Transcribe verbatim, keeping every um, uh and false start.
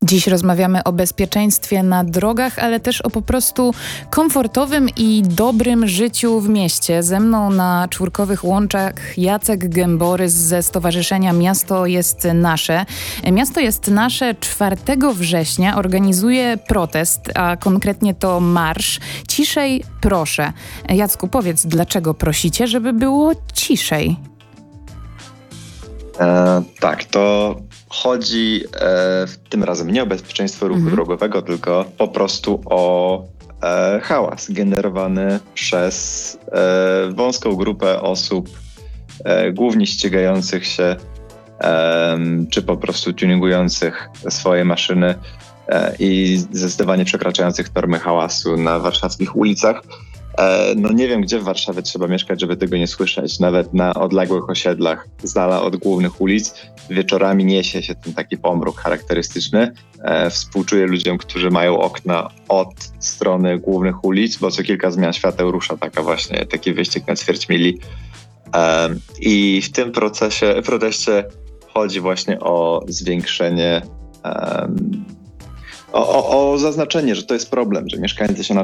Dziś rozmawiamy o bezpieczeństwie na drogach, ale też o po prostu komfortowym i dobrym życiu w mieście. Ze mną na czwórkowych łączach Jacek Gęborys ze Stowarzyszenia Miasto jest Nasze. Miasto jest Nasze czwartego września organizuje protest, a konkretnie to marsz. Ciszej proszę. Jacku, powiedz, dlaczego prosicie, żeby było ciszej? E, tak, to chodzi e, tym razem nie o bezpieczeństwo ruchu Mhm. drogowego, tylko po prostu o e, hałas generowany przez e, wąską grupę osób, e, głównie ścigających się, e, czy po prostu tuningujących swoje maszyny e, i zdecydowanie przekraczających normy hałasu na warszawskich ulicach. No nie wiem, gdzie w Warszawie trzeba mieszkać, żeby tego nie słyszeć. Nawet na odległych osiedlach, z dala od głównych ulic, wieczorami niesie się ten taki pomruk charakterystyczny. E, współczuję ludziom, którzy mają okna od strony głównych ulic, bo co kilka zmian świateł rusza taka właśnie, taki wyścig na ćwierć mili. E, I w tym procesie, proteście chodzi właśnie o zwiększenie, um, o, o, o zaznaczenie, że to jest problem, że mieszkający się na